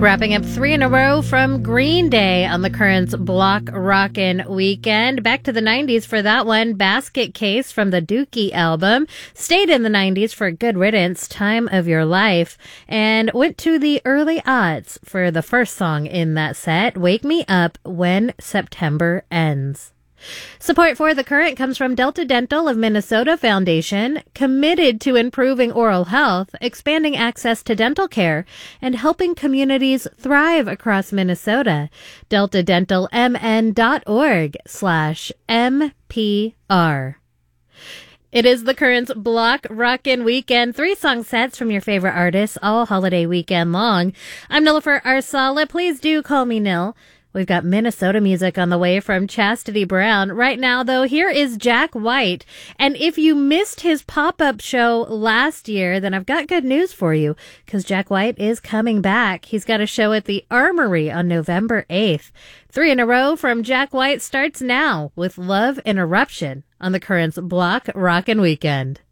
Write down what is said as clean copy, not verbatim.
Wrapping up 3 in a row from Green Day on the Currents Block Rockin' Weekend. Back to the 90s for that one. Basket Case from the Dookie album. Stayed in the 90s for Good Riddance, Time of Your Life. And went to the early odds for the first song in that set, Wake Me Up When September Ends. Support for The Current comes from Delta Dental of Minnesota Foundation, committed to improving oral health, expanding access to dental care, and helping communities thrive across Minnesota. DeltaDentalMN.org/MPR. It is The Currents Block Rockin' Weekend. 3 song sets from your favorite artists all holiday weekend long. I'm Nilofer Arsala. Please do call me Nil. We've got Minnesota music on the way from Chastity Brown. Right now, though, here is Jack White. And if you missed his pop-up show last year, then I've got good news for you, because Jack White is coming back. He's got a show at the Armory on November 8th. 3 in a row from Jack White starts now with Love Interruption on the Currents Block Rockin' Weekend.